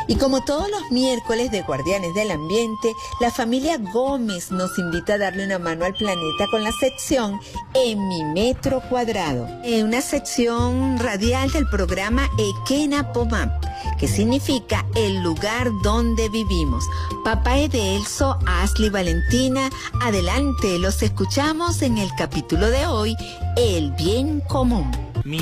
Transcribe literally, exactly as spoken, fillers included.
Y como todos los miércoles de Guardianes del Ambiente, la familia Gómez nos invita a darle una mano al planeta con la sección En mi metro cuadrado, en una sección radial del programa Ekena Pomam, que significa el lugar donde vivimos. Papá Edelso, Ashley, Valentina, adelante, los escuchamos en el capítulo de hoy, El bien común.